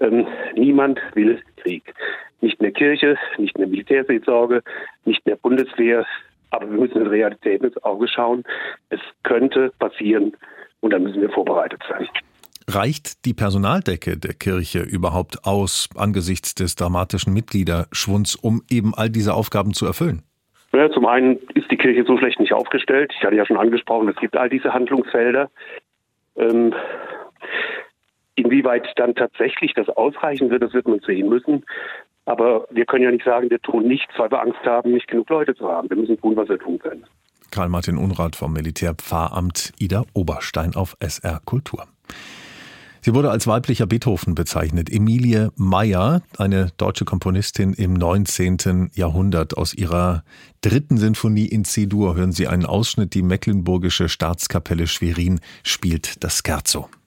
Niemand will Krieg. Nicht in der Kirche, nicht in der Militärseelsorge, nicht in der Bundeswehr. Aber wir müssen in Realität ins Auge schauen. Es könnte passieren und dann müssen wir vorbereitet sein. Reicht die Personaldecke der Kirche überhaupt aus angesichts des dramatischen Mitgliederschwunds, um eben all diese Aufgaben zu erfüllen? Ja, zum einen ist die Kirche so schlecht nicht aufgestellt. Ich hatte ja schon angesprochen, es gibt all diese Handlungsfelder. Inwieweit dann tatsächlich das ausreichen wird, das wird man sehen müssen. Aber wir können ja nicht sagen, wir tun nichts, weil wir Angst haben, nicht genug Leute zu haben. Wir müssen tun, was wir tun können. Karl-Martin Unrath vom Militärpfarramt Idar-Oberstein auf SR Kultur. Sie wurde als weiblicher Beethoven bezeichnet. Emilie Meyer, eine deutsche Komponistin im 19. Jahrhundert. Aus ihrer 3. Sinfonie in C-Dur hören Sie einen Ausschnitt. Die Mecklenburgische Staatskapelle Schwerin spielt das Scherzo.